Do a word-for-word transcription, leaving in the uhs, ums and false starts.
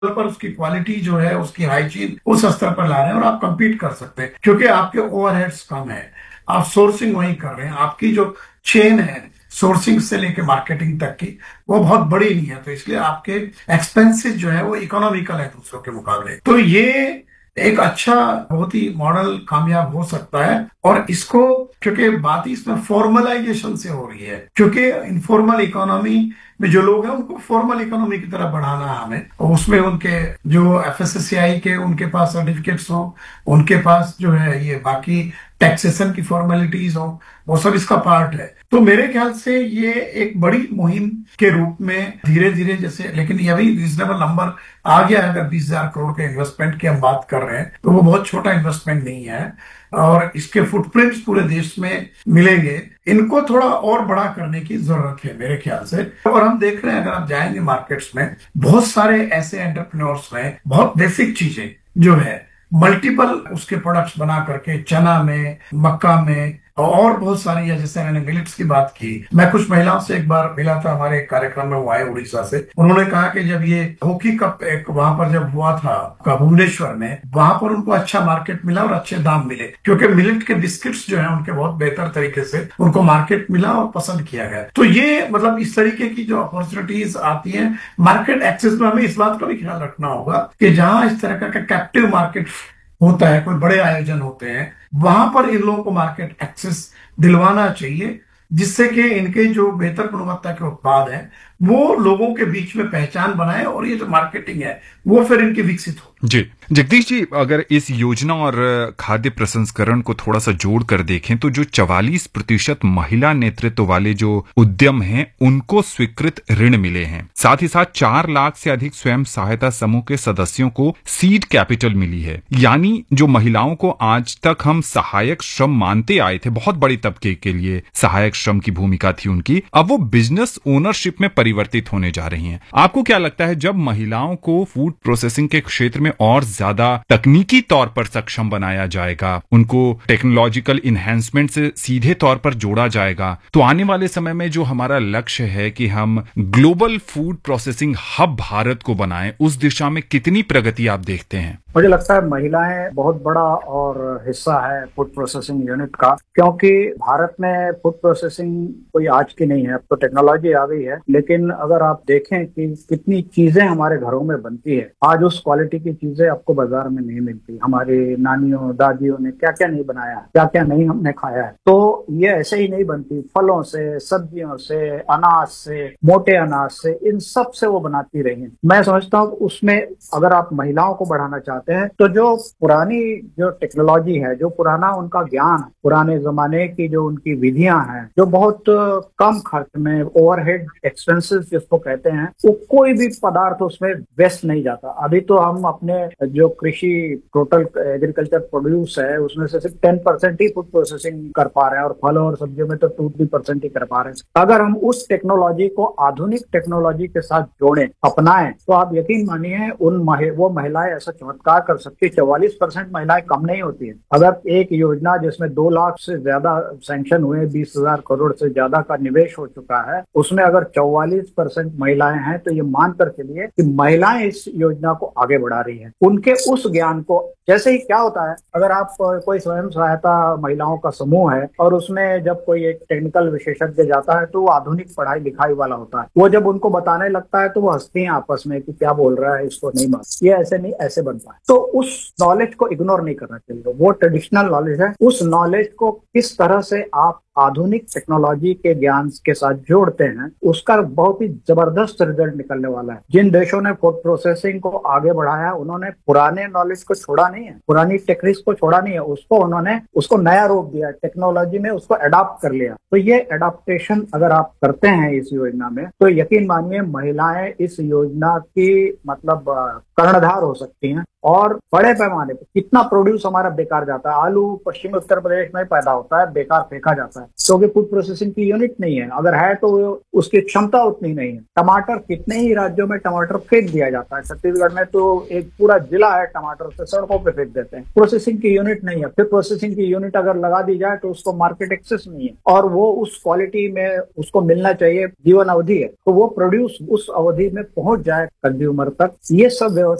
पर उसकी क्वालिटी जो है, उसकी हाइजीन उस स्तर पर ला रहे हैं और आप compete कर सकते हैं क्योंकि आपके ओवरहेड्स कम है। आप सोर्सिंग वही कर रहे हैं, आपकी जो चेन है सोर्सिंग से लेके मार्केटिंग तक की, वो बहुत बड़ी नहीं है, तो इसलिए आपके एक्सपेंसेस जो है वो इकोनॉमिकल है दूसरों के मुकाबले। तो ये एक अच्छा बहुत ही मॉडल कामयाब हो सकता है। और इसको, क्योंकि बात ही इसमें फॉर्मलाइजेशन से हो रही है, क्योंकि इनफॉर्मल इकोनॉमी में जो लोग हैं उनको फॉर्मल इकोनॉमी की तरफ बढ़ाना है हमें, और उसमें उनके जो एफ एस एस सी आई के उनके पास सर्टिफिकेट्स हो, उनके पास जो है ये बाकी टैक्सेशन की फॉर्मेलिटीज हो, वो सब इसका पार्ट है। तो मेरे ख्याल से ये एक बड़ी मुहिम के रूप में धीरे धीरे, जैसे, लेकिन ये भी रीजनेबल नंबर आ गया है। अगर बीस हजार करोड़ के इन्वेस्टमेंट की हम बात कर रहे हैं तो वो बहुत छोटा इन्वेस्टमेंट नहीं है, और इसके फुटप्रिंट्स पूरे देश में मिलेंगे। इनको थोड़ा और बड़ा करने की जरूरत है मेरे ख्याल से। और हम देख रहे हैं, अगर आप जाएंगे मार्केट्स में, बहुत सारे ऐसे एंटरप्रेन्योर्स हैं, बहुत बेसिक चीजें जो है मल्टीपल उसके प्रोडक्ट्स बना करके, चना में, मक्का में, और बहुत सारी है। जैसे मैंने मिलेट्स की बात की, मैं कुछ महिलाओं से एक बार मिला था हमारे एक कार्यक्रम में, वो आए उड़ीसा से। उन्होंने कहा कि जब ये हॉकी कप एक वहां पर जब हुआ था का भुवनेश्वर में, वहां पर उनको अच्छा मार्केट मिला और अच्छे दाम मिले, क्योंकि मिलेट के बिस्किट्स जो है उनके बहुत बेहतर तरीके से उनको मार्केट मिला और पसंद किया गया। तो ये मतलब इस तरीके की जो अपॉर्चुनिटीज आती है मार्केट एक्सेस में, हमें इस बात का भी ख्याल रखना होगा कि जहां इस तरह का कैप्टिव मार्केट होता है, कोई बड़े आयोजन होते हैं, वहां पर इन लोगों को मार्केट एक्सेस दिलवाना चाहिए, जिससे कि इनके जो बेहतर गुणवत्ता के उत्पाद हैं वो लोगों के बीच में पहचान बनाए, और ये जो मार्केटिंग है वो फिर इनकी विकसित हो। जी जगदीश जी, अगर इस योजना और खाद्य प्रसंस्करण को थोड़ा सा जोड़ कर देखें तो जो चवालीस प्रतिशत महिला नेतृत्व वाले जो उद्यम हैं उनको स्वीकृत ऋण मिले हैं। साथ ही साथ चार लाख से अधिक स्वयं सहायता समूह के सदस्यों को सीड कैपिटल मिली है। यानी जो महिलाओं को आज तक हम सहायक श्रम मानते आए थे, बहुत बड़ी तबके के लिए सहायक श्रम की भूमिका थी उनकी, अब वो बिजनेस ओनरशिप में परिवर्तित होने जा रही हैं। आपको क्या लगता है, जब महिलाओं को फूड प्रोसेसिंग के क्षेत्र में और ज्यादा तकनीकी तौर पर सक्षम बनाया जाएगा, उनको टेक्नोलॉजिकल इन्हेंसमेंट से सीधे तौर पर जोड़ा जाएगा, तो आने वाले समय में जो हमारा लक्ष्य है कि हम global food processing hub Bharat को बनाएं, उस दिशा में कितनी प्रगति आप देखते हैं? मुझे लगता है महिलाएं बहुत बड़ा और हिस्सा है फूड प्रोसेसिंग यूनिट का, क्योंकि भारत में फूड प्रोसेसिंग कोई आज की नहीं है, अब तो टेक्नोलॉजी आ गई है। लेकिन अगर आप देखें कि कितनी चीजें हमारे घरों में बनती है, आज उस क्वालिटी की चीजें आपको बाजार में नहीं मिलती। हमारी नानियों दादियों ने क्या क्या नहीं बनाया, क्या क्या नहीं हमने खाया है। तो ये ऐसे ही नहीं बनती, फलों से, सब्जियों से, अनाज से, मोटे अनाज से, इन सब से वो बनाती रही हैं। मैं समझता हूँ उसमें अगर आप महिलाओं को बढ़ाना चाहते हैं तो जो पुरानी जो टेक्नोलॉजी है, जो पुराना उनका ज्ञान, पुराने जमाने की जो उनकी विधियां हैं, जो बहुत कम खर्च में ओवरहेड एक्सपेंसेस जिसको कहते हैं, वो कोई भी पदार्थ उसमें वेस्ट नहीं जाता। अभी तो हम अपने जो कृषि टोटल एग्रीकल्चर प्रोड्यूस है उसमें से सिर्फ टेन परसेंट ही फूड प्रोसेसिंग कर पा रहे हैं, और फलों और सब्जियों में तो टू थ्री परसेंट ही कर पा रहे हैं। अगर हम उस टेक्नोलॉजी को आधुनिक टेक्नोलॉजी के साथ जोड़ें, अपनाएं, तो आप यकीन मानिए उन महि, वो महिलाएं ऐसा चमत्कार कर सकती है। चौवालीस परसेंट महिलाएं कम नहीं होती है। अगर एक योजना जिसमें दो लाख से ज्यादा सैंक्शन हुए, बीस हजार करोड़ से ज्यादा का निवेश हो चुका है, उसमें अगर चौवालीस परसेंट महिलाएं हैं तो ये मान कर चलिए कि महिलाएं इस योजना को आगे बढ़ा रही हैं। उनके उस ज्ञान को, जैसे ही क्या होता है, अगर आप कोई स्वयं सहायता महिलाओं का समूह है और उसमें जब कोई एक टेक्निकल विशेषज्ञ जाता है तो वो आधुनिक पढ़ाई लिखाई वाला होता है, वो जब उनको बताने लगता है तो वो हंसती हैं आपस में कि क्या बोल रहा है, इसको नहीं मालूम, ये ऐसे नहीं ऐसे बनता है। तो उस नॉलेज को इग्नोर नहीं करना चाहिए। वो ट्रेडिशनल नॉलेज है, उस नॉलेज को किस तरह से आप आधुनिक टेक्नोलॉजी के ज्ञान के साथ जोड़ते हैं, उसका बहुत ही जबरदस्त रिजल्ट निकलने वाला है। जिन देशों ने फूड प्रोसेसिंग को आगे बढ़ाया, उन्होंने पुराने नॉलेज को छोड़ा नहीं है, पुरानी टेक्निक्स को छोड़ा नहीं है, उसको उन्होंने उसको नया रूप दिया, टेक्नोलॉजी में उसको अडॉप्ट कर लिया। तो ये अडॉप्टेशन अगर आप करते हैं इस योजना में, तो यकीन मानिए महिलाएं इस योजना की मतलब कर्णधार हो सकती हैं। और बड़े पैमाने पर कितना प्रोड्यूस हमारा बेकार जाता है। आलू पश्चिमी उत्तर प्रदेश में पैदा होता है, बेकार फेंका जाता है। है, क्योंकि फूड प्रोसेसिंग की यूनिट नहीं है। अगर है तो उसकी क्षमता उतनी नहीं है। टमाटर कितने ही राज्यों में टमाटर फेंक दिया जाता है। छत्तीसगढ़ में तो एक पूरा जिला है टमाटर से सड़कों पे फेंक देते हैं। प्रोसेसिंग की यूनिट नहीं है। फिर प्रोसेसिंग की यूनिट अगर लगा दी जाए तो उसको मार्केट एक्सेस नहीं है, और वो उस क्वालिटी में उसको मिलना चाहिए, जीवन अवधि है, तो वो प्रोड्यूस उस अवधि में पहुंच जाए कंज्यूमर तक। ये सब